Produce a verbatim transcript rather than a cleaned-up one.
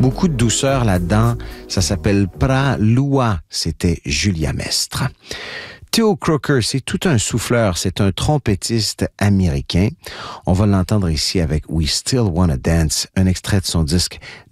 Beaucoup de douceur là-dedans. Ça s'appelle Pra Lua. C'était Julia Mestre. Theo Croker, c'est tout un souffleur. C'est un trompettiste américain. On va l'entendre ici avec We Still Wanna Dance, un extrait de son disque